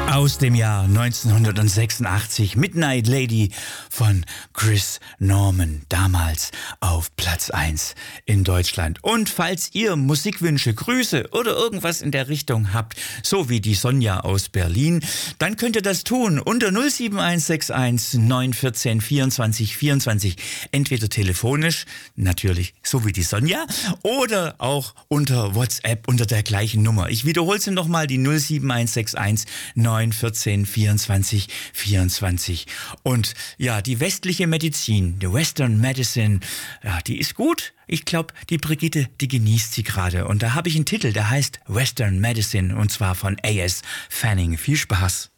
Aus dem Jahr 1986, Midnight Lady von Chris Norman, damals auf Platz 1 in Deutschland. Und falls ihr Musikwünsche, Grüße oder irgendwas in der Richtung habt, so wie die Sonja aus Berlin, dann könnt ihr das tun unter 07161 914 24 24. Entweder telefonisch, natürlich so wie die Sonja, oder auch unter WhatsApp unter der gleichen Nummer. Ich wiederhole sie nochmal, die 07161 914 24 24. Und ja, die westliche Medizin, die Western Medicine, ja, die ist gut. Ich glaube, die Brigitte, die genießt sie gerade. Und da habe ich einen Titel, der heißt Western Medicine, und zwar von A.S. Fanning. Viel Spaß.